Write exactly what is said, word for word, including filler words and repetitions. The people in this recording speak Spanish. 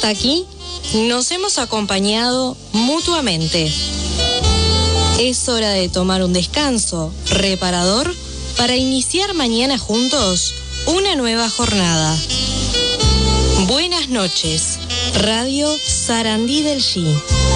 Hasta aquí nos hemos acompañado mutuamente. Es hora de tomar un descanso reparador para iniciar mañana juntos una nueva jornada. Buenas noches, Radio Sarandí del G.